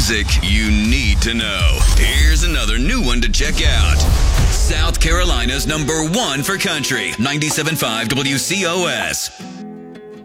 music you need to know. Here's another new one to check out. South Carolina's #1 for country, 97.5 WCOS.